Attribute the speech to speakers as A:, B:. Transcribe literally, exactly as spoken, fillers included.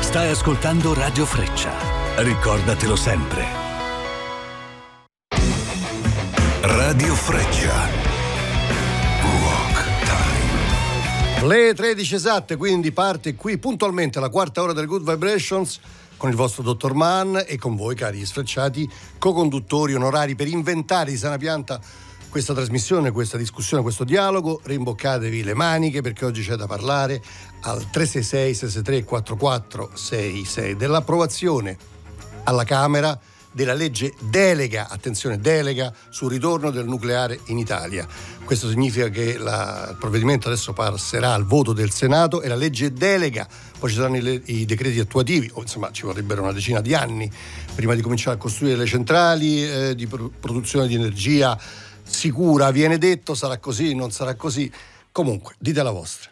A: Stai ascoltando Radio Freccia. Ricordatelo sempre. Radio Freccia. Rock Time.
B: Le tredici esatte, quindi parte qui puntualmente la quarta ora del Good Vibrations con il vostro dottor Mann e con voi, cari sfrecciati co-conduttori onorari, per inventare di sana pianta questa trasmissione, questa discussione, questo dialogo. Rimboccatevi le maniche perché oggi c'è da parlare al tre sei sei sei sei tre quattro quattro sei sei dell'approvazione alla Camera della legge delega, attenzione, delega sul ritorno del nucleare in Italia. Questo significa che la, il provvedimento adesso passerà al voto del Senato e la legge delega, poi ci saranno i, i decreti attuativi, o insomma ci vorrebbero una decina di anni prima di cominciare a costruire le centrali eh, di pro- produzione di energia sicura. Viene detto sarà così, non sarà così, comunque dite la vostra.